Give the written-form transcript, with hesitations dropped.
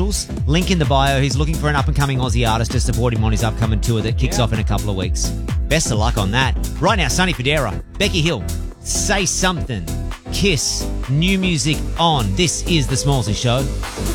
socials. Link in the bio. He's looking for an up-and-coming Aussie artist to support him on his upcoming tour that kicks off in a couple of weeks. Best of luck on that. Right now, Sonny Fodera, Becky Hill, Say Something, Kiss, new music on. This is The Smallsy Show.